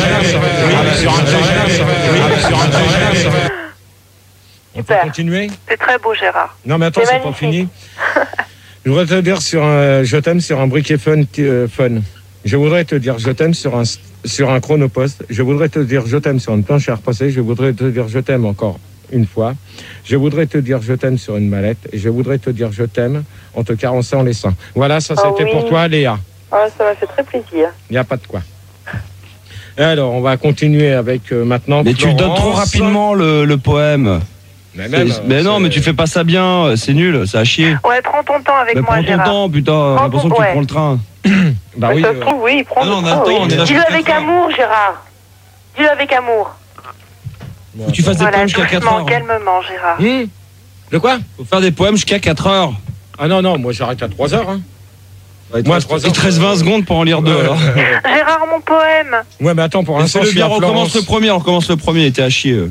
On peut Super. continuer. C'est très beau, Gérard. Non, mais attends, C'est c'est pas magnifique. fini. Je voudrais te dire sur un, je t'aime sur un briquet fun, euh, fun. Je voudrais te dire je t'aime sur un, sur un chronopost. Je voudrais te dire je t'aime sur une planche à repasser. Je voudrais te dire je t'aime encore une fois. Je voudrais te dire je t'aime sur une mallette. Et je voudrais te dire je t'aime en te carençant les seins. Voilà, ça Ah c'était oui. pour toi, Léa. Ah, ça m'a fait très plaisir. Il n'y a pas de quoi. Alors, on va continuer avec euh, maintenant. Mais tu le donnes trop Florence. rapidement le, le poème. Mais, même, C'est- mais non, mais tu fais pas ça bien, c'est nul, ça a chier. Ouais, prends ton temps avec Mais moi, prends ton Gérard. temps, putain, j'ai Prends l'impression ton- que tu ouais. prends le train. Bah Ouais, oui. ça euh, se trouve, oui, prends Ah non, on a ton le temps, temps, on est là Dis-le jusqu'à avec quatre heures. amour, Gérard. Dis-le avec amour. Faut que tu fasses des Voilà, poèmes jusqu'à quatre doucement, heures. calmement, Gérard. hum, de quoi? Faut faire des poèmes jusqu'à quatre heures. Ah non, non, moi j'arrête à trois heures. Hein. Ouais, il te Moi, reste- trois il te reste vingt secondes pour en lire deux, alors. Gérard, mon poème. Ouais, mais attends, pour l'instant, Laissez-le je suis bien, à recommence Florence. le premier, on recommence le premier, il était à chier. euh.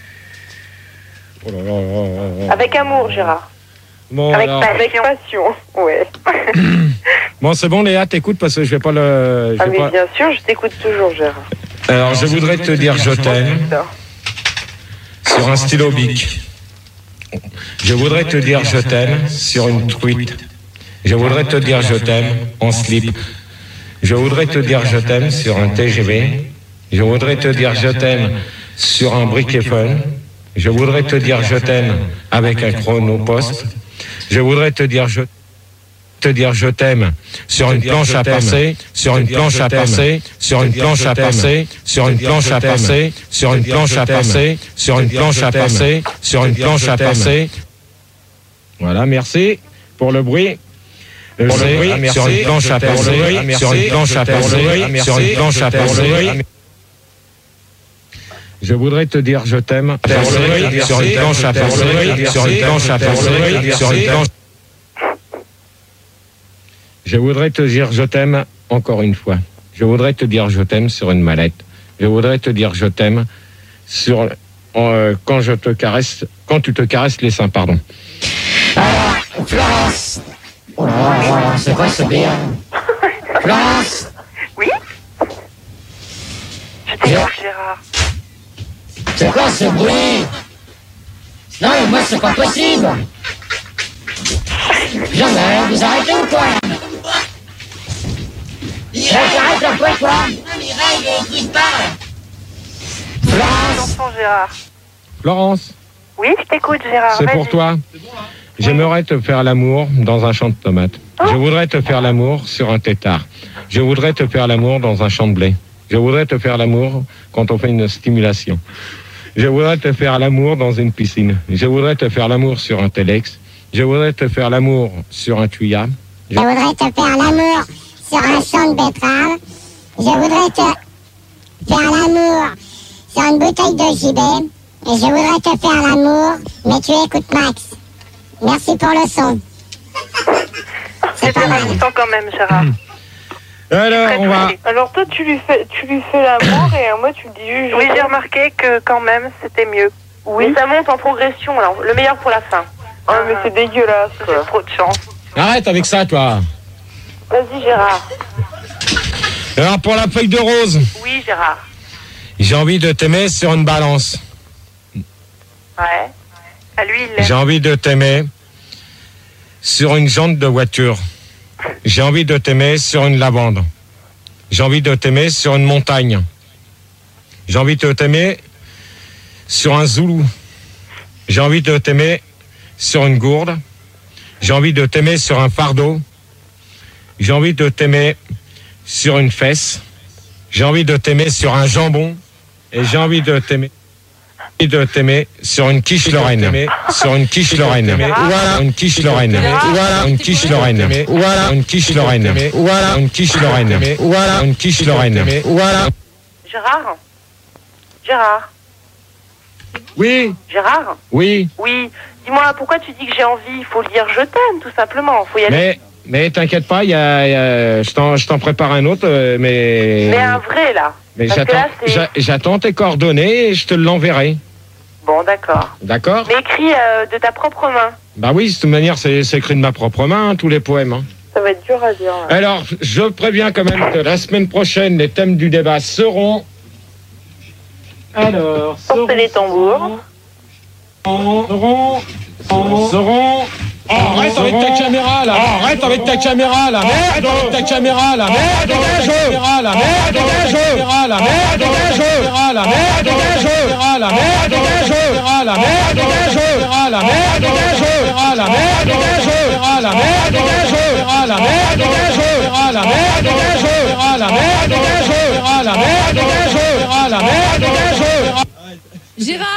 Oh là là là là là. Avec amour, Gérard. Bon, Avec, alors. avec passion. Ouais. Bon, c'est bon, Léa, t'écoutes parce que je vais pas le. je Ah, vais mais pas- bien sûr, je t'écoute toujours, Gérard. Alors, je voudrais te dire je t'aime sur un stylo bic. Je voudrais te dire je t'aime sur une truite. Je voudrais te dire je t'aime en slip. Je voudrais te dire je t'aime sur un T G V. Je voudrais te dire je t'aime sur un briquet fun. Je voudrais te dire je t'aime avec un chronopost. Je voudrais te dire je te dire je t'aime sur une planche à passer, sur une planche à passer, sur une planche à passer, sur une planche à passer, sur une planche à passer, sur une planche à passer, sur une planche à passer. Voilà, merci pour le bruit. Pour le bruit, sur une planche à passer, sur une planche à passer, sur une planche à passer. Je voudrais te dire je t'aime sur une planche à passer, sur une planche à passer, sur une planche. Je voudrais te dire je t'aime encore une fois. Je voudrais te dire je t'aime sur une mallette. Je voudrais te dire je t'aime sur euh, quand je te caresse, quand tu te caresses les seins, pardon. Florence. Oh là là, c'est quoi ce bien? Florence. Oui. Je t'écoute, Gérard. C'est quoi ce bruit? Non, mais moi, c'est pas possible. Jamais, vous arrêtez ou quoi? J'arrête un peu, quoi? Florence. J'entends, Gérard. Florence, Oui, je t'écoute, Gérard. c'est Vas-y. pour toi. J'aimerais te faire l'amour dans un champ de tomates. Je voudrais te faire l'amour sur un tétard. Je voudrais te faire l'amour dans un champ de blé. Je voudrais te faire l'amour quand on fait une stimulation. Je voudrais te faire l'amour dans une piscine. Je voudrais te faire l'amour sur un téléx. Je voudrais te faire l'amour sur un tuyau. Je voudrais te faire l'amour sur un champ de betterave. Je voudrais te faire l'amour sur une bouteille de J B. Et je voudrais te faire l'amour, mais tu écoutes Max. Merci pour le son. C'est intéressant quand même, Gérard. Alors, on va... Alors toi, tu lui fais, tu lui fais l'amour et euh, moi, tu me dis juste... Oui, j'ai remarqué que quand même, c'était mieux. Oui. Mais ça monte en progression, alors. Le meilleur pour la fin. Oh, mais c'est dégueulasse, J'ai quoi. trop de chance. Arrête avec ça, toi. Vas-y, Gérard. Alors, pour la feuille de rose, Oui, Gérard. j'ai envie de t'aimer sur une balance. Ouais. À lui, il J'ai l'aime. envie de t'aimer sur une jante de voiture. J'ai envie de t'aimer sur une lavande. J'ai envie de t'aimer sur une montagne. J'ai envie de t'aimer sur un zoulou. J'ai envie de t'aimer sur une gourde. J'ai envie de t'aimer sur un fardeau. J'ai envie de t'aimer sur une fesse. J'ai envie de t'aimer sur un jambon. Et j'ai envie de t'aimer de t'aimer sur une quiche Lorraine. Sur une quiche Lorraine. Voilà une quiche Lorraine. Voilà une quiche Lorraine. Voilà une quiche Lorraine. Voilà une quiche Lorraine. Voilà une quiche Lorraine. Voilà. Gérard Gérard Oui, Gérard oui, Oui. Dis-moi, pourquoi tu dis que j'ai envie? Il faut le dire je t'aime, tout simplement. Faut y aller. mais mais t'inquiète pas, il y a, il y a- je t'en je t'en prépare un autre, euh, mais Mais un vrai, là. mais Parce que j'attends là, c'est... j'a- j'attends tes coordonnées et je te l'enverrai. Bon, d'accord. D'accord? Mais écrit euh, de ta propre main. Bah oui, de toute manière, c'est c'est écrit de ma propre main, hein, tous les poèmes. Hein. Ça va être dur à dire. là. Alors, je préviens quand même que la semaine prochaine, les thèmes du débat seront. Alors, Portez les tambours. seront. seront. Oh, arrête avec ta caméra là! Oh, arrête avec ta caméra là! Merde avec ta caméra là! Merde avec ta caméra là! Merde avec ta caméra là! Merde avec ta caméra là! Merde avec ta caméra là! Merde avec ta caméra là! Merde avec ta caméra là! Merde avec ta caméra là! Merde avec ta caméra là! Merde avec ta caméra là! Merde avec ta caméra là! Merde avec ta caméra là! Merde avec ta caméra là! Merde avec ta caméra là! Merde avec ta caméra. Gérard,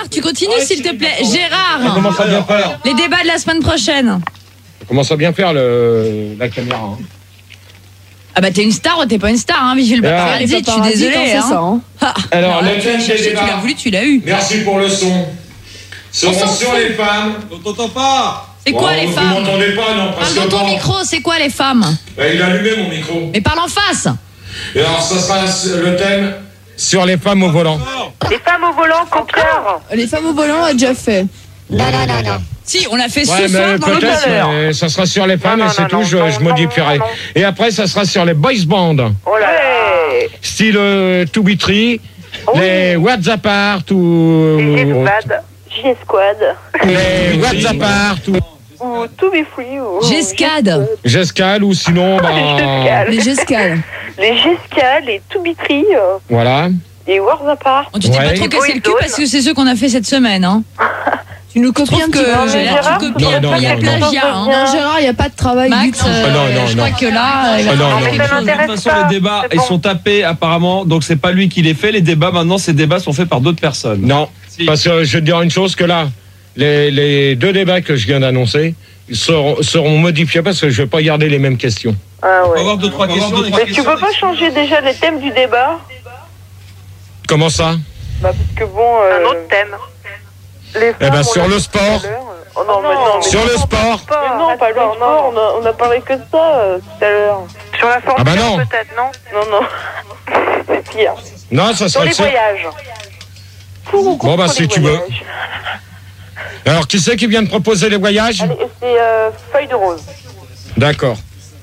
tu continues s'il te plaît. Gérard, Ça commence à bien faire. les débats de la semaine prochaine. Ça commence à bien faire le, la caméra. Hein. Ah bah t'es une star ou t'es pas une star, hein, Vigile Ah. Paparazzi, je suis Paparazzi, désolée. t'en sais Hein. ça, hein. Ah. Alors, Non, le tu l'as thème des cherché, tu débats. l'as voulu, tu l'as eu. Merci pour le son. Seront s'en sur fout. les femmes. On t'entend pas. C'est quoi les Vous femmes? m'entendez pas, non, Parle parce dans que ton bon, micro, c'est quoi les femmes? bah, il a allumé mon micro. Mais parle en face. Et alors, ça sera le thème sur les femmes au volant. Les femmes au volant, encore. Les femmes au volant, on a déjà fait. Non, non, non, non. Si, on l'a fait Ouais, ce mais soir dans le peut-être, l'heure. mais ça sera sur les femmes Non, et non, c'est non, tout, non, je, non, je non, modifierai. non, non. Et après, ça sera sur les boys band, Oh là là. style euh, To Be Tree, les WhatsApp Art ou Les G-Squad. G-Squad. les WhatsApp Art ou Ou To Be Free. Ou... Gescade. Gescal ou sinon, bah, Les gescales. Les Gescal, les To Be Tree, euh, voilà. les Wars Apart. Bon, tu t'es Ouais. pas trop cassé le cul Boyzone. parce que c'est ceux qu'on a fait cette semaine. Hein. Tu nous copies Trouve un petit que peu. Non, mais Gérard, Gérard, tu copies non, un peu, non, il y a non, plagiat. non. Hein. Non, Gérard, il n'y a pas de travail du Max, tout. euh, Ah, non, non, je non. crois que là, il va Ah, non, falloir non, quelque non. chose. De toute m'intéresse façon, pas, les débats, c'est ils bon. sont tapés apparemment, donc c'est pas lui qui les fait. Les débats, maintenant, ces débats sont faits par d'autres personnes. Non, Si. parce que je vais te dire une chose, que là, les, les deux débats que je viens d'annoncer seront, seront modifiés parce que je vais pas garder les mêmes questions. Ah On va ouais. avoir deux, trois questions. Mais tu peux pas changer déjà les thèmes du débat? Comment ça? Bah parce que bon... Euh, un autre thème. Les Eh femmes, ben, on sur l'a le dit sport. tout à l'heure. Oh non, mais non, mais Sur non, le non, sport. pas- Mais non, pas le sport, on a, on a parlé que de ça euh, tout à l'heure. Sur la Formule Ah bah non. un, peut-être, non? Non, non. C'est pire. Non, ça Sur serait les ça. voyages. Pour ou contre Bon, bah, les si tu veux. voyages? Alors, qui c'est qui vient de proposer les voyages? Allez, c'est euh, feuille de rose. D'accord.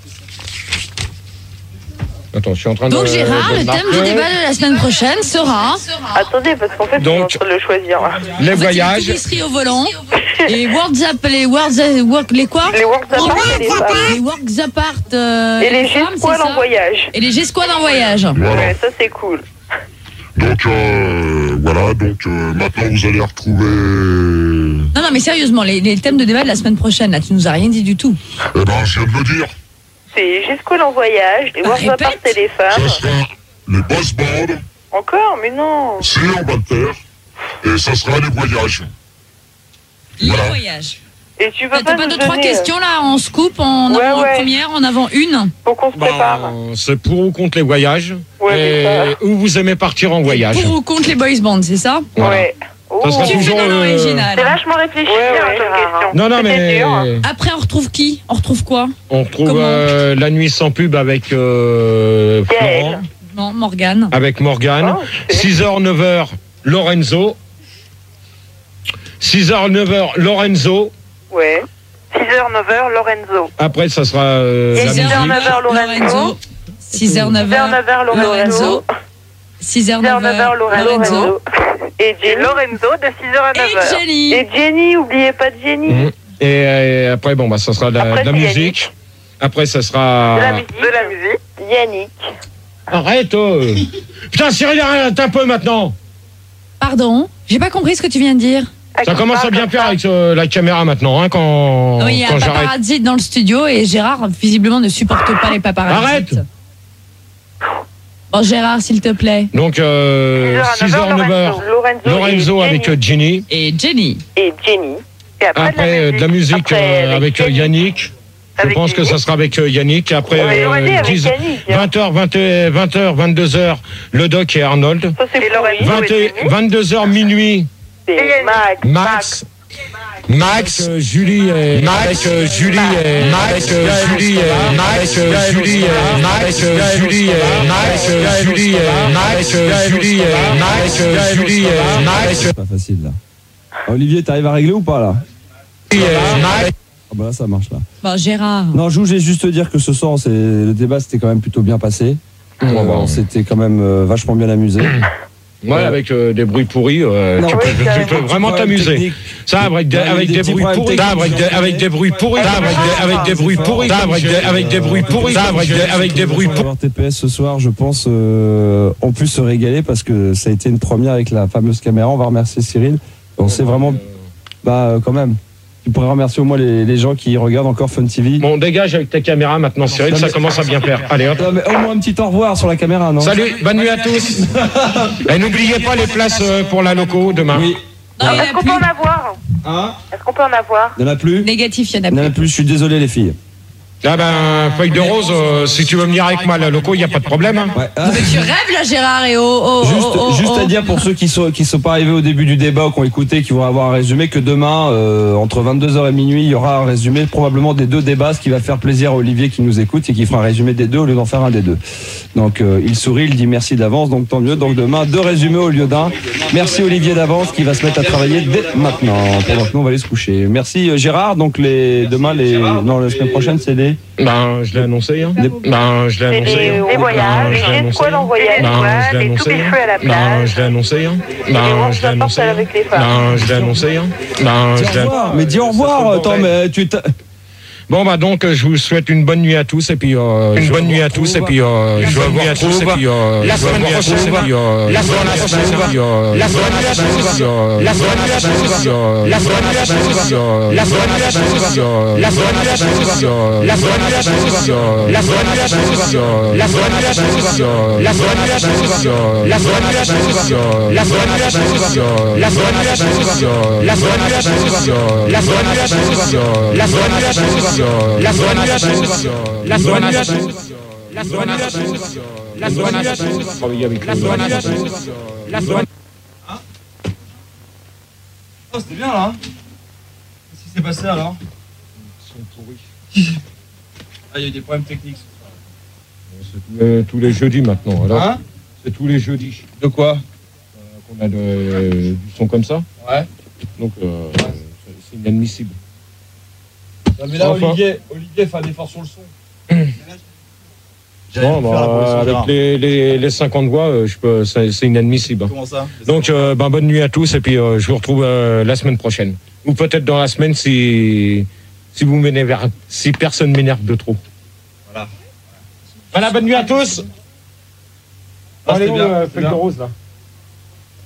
Attends, je suis en train de... Donc Gérard, de le thème marquer. du débat de la semaine prochaine sera Attendez, parce qu'en fait, Donc, on est en train de le choisir. Les en fait, voyages. les tourisseries au volant et WhatsApp, les WhatsApp, work, les quoi? Les works apart et les femmes. Les works apart euh, Et les femmes, G-Squad c'est ça en voyage. Et les G-Squad en voyage. Voilà. Ouais, ça c'est cool. Donc, euh, voilà, donc euh, maintenant vous allez retrouver... Non, non, mais sérieusement, les, les thèmes de débat de la semaine prochaine, là, tu nous as rien dit du tout. Eh ben, je viens de le dire. C'est G-Squad en voyage, les works Répète. apart et les Ça femmes. sera les boss bands, Encore? Mais non. c'est en bas de terre, et ça sera les voyages. Les Voilà. voyages. Et tu veux T'as pas pas nous deux, trois donner, euh, questions là, en scoop, en Ouais, avant ouais. première, en avant une? Faut qu'on se prépare. Bah, c'est pour ou contre les voyages. Ouais, mais et ça- où vous aimez partir en voyage. Pour ou contre les boys bands, c'est ça? Voilà. Ouais. Oh. Ça sera Tu fais toujours... dans euh, l'original. C'est vachement réfléchi, Ouais, ouais, hein, comme Gérard. question. Non, non, C'était mais... dur. Après, on retrouve qui? On retrouve quoi? On retrouve Comment euh, La Nuit sans pub avec euh, Gaël. Florent, Non, Morgane. avec Morgane. Oh, je sais. six heures, neuf heures, Lorenzo. six heures, neuf heures, Lorenzo. Ouais. six heures, neuf heures, Lorenzo. Après, ça sera euh, Et la six heures, musique. neuf heures, Lorenzo. six heures, neuf six heures, heures, neuf heures, Lorenzo. six heures, six heures, neuf neuf heures, heures, Lorenzo. Lorenzo. Et Jenny. Lorenzo de six heures à neuf heures. Et Jenny. Et Jenny, oubliez pas de Jenny. Mhm. Et, euh, après, bon, bah, ça sera de la, Après, de la c'est musique. Après, ça sera... De la musique. De la musique. Yannick. Arrête oh. Putain, Cyril, arrête un peu maintenant. Pardon, j'ai pas compris ce que tu viens de dire. Ça commence à bien faire avec euh, la caméra maintenant, hein, quand, Oui, il y a quand un j'arrête. paparazzi dans le studio et Gérard, visiblement, ne supporte pas les paparazzis. Arrête. Bon, Gérard, s'il te plaît. Donc, euh, six heures, neuf heures, Lorenzo. Lorenzo et avec Jenny. euh, Ginny. Et Jenny. Et Jenny. Et après, Après, euh, de la musique Après, euh, avec euh, Yannick. Je Avec pense que Yannick. ça sera avec euh, Yannick. Après, Ouais, j'aurais dit avec Yannick, hein. vingt heures, vingt heures, vingt-deux heures, le Doc et Arnold. Ça, c'est Lorenzo. vingt et- vingt-deux heures minuit, Et Max. Max. Max, euh, Julie et Max, euh, Julie et Max, euh, Julie et Max, euh, Julie et Max, euh, Julie et Max, euh, Julie et Max, euh, Julie et Max, euh, Julie et Max, C'est pas facile là. Olivier, t'arrives à régler ou pas là? et Max. Ah bah là ça marche là. Bon, Gérard. Non, je voulais juste te dire que ce soir, c'est le débat c'était quand même plutôt bien passé. Euh, on s'était quand même euh, vachement bien amusé. Ouais, avec euh, des bruits pourris, euh, Non, tu, oui, peux, il y a tu des peux petits vraiment problèmes t'amuser. techniques. Ça, avec des, Il y a avec des des petits bruits problèmes pourris, ça, avec des, avec des bruits pourris, ça, avec des, avec des bruits pourris, ça, avec des, avec des bruits pourris, ça, avec des, avec des bruits pourris. Avoir T P S ce soir, je pense, euh, on peut se régaler parce que ça a été une première avec la fameuse caméra. On va remercier Cyril. On s'est vraiment, bah euh, quand même. Tu pourrais remercier au moins les, les gens qui regardent encore Fun T V. Bon, dégage avec ta caméra maintenant, Cyril, Non, ça mais- commence à bien faire. Allez, hop. Non, mais au moins un petit au revoir sur la caméra, non? Salut, bonne nuit à tous. Et n'oubliez pas les places euh, pour la loco demain. Oui. Non, il y en a Est-ce qu'on plus. peut en avoir Hein? Est-ce qu'on peut en avoir Il n'y en a plus Négatif, il y en a Il n'y en plus. a plus, je suis désolé les filles. Ah ben, feuille de rose, euh, si tu veux venir avec moi à la loco, il n'y a pas de problème. Hein. Ouais. Ah. Mais tu rêves là, Gérard, et oh, oh, Juste, oh, oh, juste oh. à dire pour ceux qui sont qui sont pas arrivés au début du débat, qui ont écouté, qui vont avoir un résumé, que demain euh, entre vingt-deux heures et minuit, il y aura un résumé probablement des deux débats, ce qui va faire plaisir à Olivier qui nous écoute et qui fera un résumé des deux au lieu d'en faire un des deux. Donc euh, il sourit, il dit merci d'avance, donc tant mieux. Donc demain deux résumés au lieu d'un. Merci Olivier d'avance qui va se mettre à travailler dès maintenant. Pendant que nous on va aller se coucher. Merci euh, Gérard. Donc les demain les non la semaine prochaine c'est les Ben, je l'ai annoncé. Hein. Des- Ben, je l'ai C'est annoncé. les, hein. les voyages, Ben, les je l'ai jet annoncé. squad en voyage, Ben, voilà, je l'ai des annoncé. tout feux à la Ben, plage. je l'ai annoncé. Hein. Et Ben, on je l'ai annoncé. s'apporte avec les femmes. Ben, je l'ai annoncé. Hein. Ben, Dis je au l'ai revoir. Mais dis au revoir. Attends, mais tu t'as- Bon bah donc euh, je vous souhaite une bonne nuit à tous et puis euh, une bonne nuit à tous et puis euh, je vous nuit à tous et puis euh, la semaine prochaine et puis euh, la semaine prochaine et puis euh, la semaine prochaine et puis euh, la semaine prochaine et puis euh, la semaine prochaine et puis euh, la semaine prochaine et puis euh, la semaine prochaine et puis euh, la semaine prochaine et puis euh, la semaine prochaine et puis euh, la semaine prochaine et puis euh, la semaine prochaine et puis euh, la semaine prochaine et puis euh, la semaine prochaine et puis euh, la semaine prochaine et puis euh, la semaine prochaine et puis euh, la semaine prochaine et puis euh, la semaine prochaine et puis euh, la douane la douane la douane la douane la douane la douane la douane la douane. Oh, c'était bien là. Qu'est-ce qui s'est passé alors? Ils sont pourris. Ah, il y a eu des problèmes techniques. C'est tous les, tous les jeudis maintenant. Alors, Hein? c'est tous les jeudis De quoi? euh, qu'on a de- du son comme ça. Ouais. Donc euh, c'est- c'est inadmissible. Non, mais là, Enfin. Olivier, Olivier fait un effort sur le son. Bon, bah, avec les, les, les cinquante voix, euh, je peux, c'est, c'est inadmissible. hein. Comment ça? Donc, euh, ben, bonne nuit à tous et puis euh, je vous retrouve euh, la semaine prochaine. Ou peut-être dans la semaine si, si vous m'énervez, si personne m'énerve de trop. Voilà. Voilà, bonne nuit à tous. Ah, Allez, c'était bien, euh, c'était feuille de bien. rose là.